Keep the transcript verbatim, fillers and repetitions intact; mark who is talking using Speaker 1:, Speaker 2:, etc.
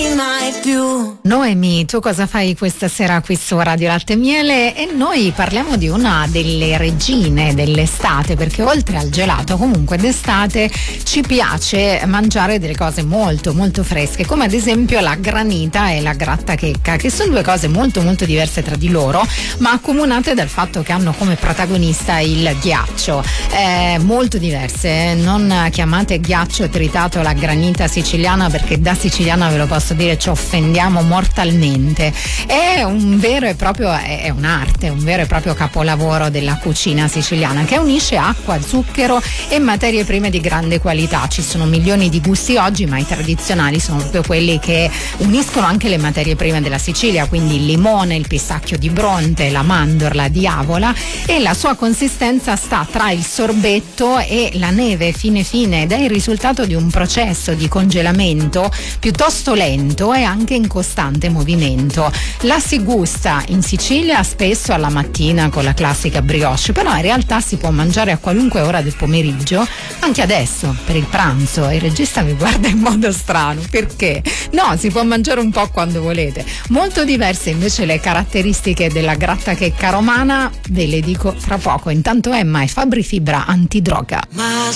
Speaker 1: mai più.
Speaker 2: Noemi, tu cosa fai questa sera qui su Radio Latte e Miele? E noi parliamo di una delle regine dell'estate, perché oltre al gelato comunque d'estate ci piace mangiare delle cose molto molto fresche, come ad esempio la granita e la grattachecca, che sono due cose molto molto diverse tra di loro, ma accomunate dal fatto che hanno come protagonista il ghiaccio. Eh, molto diverse, non chiamate ghiaccio tritato la granita siciliana, perché da siciliana ve lo posso dire ci offendiamo mortalmente. È un vero e proprio, è un'arte, un vero e proprio capolavoro della cucina siciliana, che unisce acqua, zucchero e materie prime di grande qualità. Ci sono milioni di gusti oggi, ma i tradizionali sono proprio quelli che uniscono anche le materie prime della Sicilia, quindi il limone, il pistacchio di Bronte, la mandorla di Avola, e la sua consistenza sta tra il sorbetto e la neve fine fine, ed è il risultato di un processo di congelamento piuttosto lento e anche in costante movimento. La si gusta in Sicilia spesso alla mattina con la classica brioche, però in realtà si può mangiare a qualunque ora del pomeriggio, anche adesso per il pranzo. Il regista mi guarda in modo strano, perché? No, si può mangiare un po' quando volete. Molto diverse invece le caratteristiche della grattachecca romana, ve le dico fra poco. Intanto Emma e Fabri Fibra antidroga.
Speaker 1: Ma